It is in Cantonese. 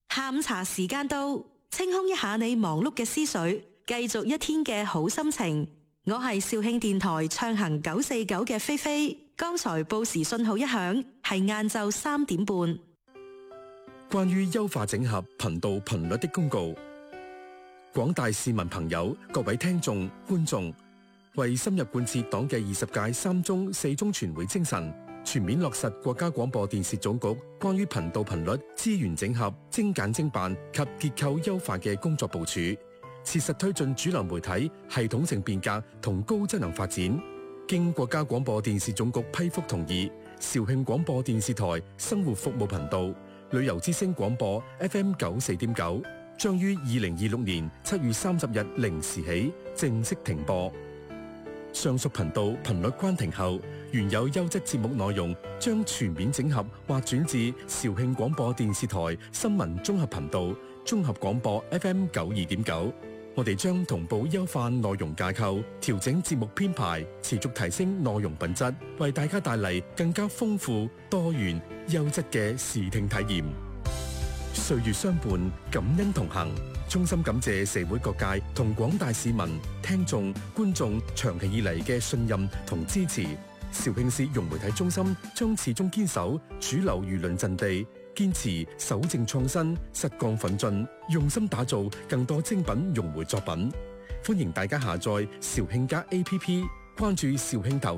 下午茶時間到，清空一下你忙碌嘅思緒，繼續一天嘅好心情。我係肇慶電台暢行949嘅菲菲。剛才報時信號一響，係晏晝3點半。 關於優化整合頻道頻率的公告，廣大市民朋友、各位聽眾、觀眾，為深入貫徹黨嘅20屆3中4中全會精神，全面落實國家廣播電視總局關於頻道頻率資源整合、精簡精辦及結構優化嘅工作部署，切實推進主流媒體系統性變革同高質能發展。經國家廣播電視總局批復同意，肇慶廣播電視台生活服務頻道、旅遊之聲廣播 FM 94.9將於2026年7月30日零時起正式停播。上述頻道頻率關停後，原有優質節目內容將全面整合或轉至肇慶廣播電視台新聞綜合頻道、綜合廣播 FM 92.9。我哋將同步優化內容架構，調整節目編排，持續提升內容品質，為大家帶嚟更加豐富、多元、優質嘅視聽體驗。歲月相伴，感恩同行。衷心感謝社會各界同廣大市民、聽眾、觀眾長期以嚟嘅信任同支持。肇慶市融媒體中心將始終堅守主流輿論陣地，堅持守正創新、實幹奮進，用心打造更多精品融媒作品。歡迎大家下載肇慶+APP，關注肇慶頭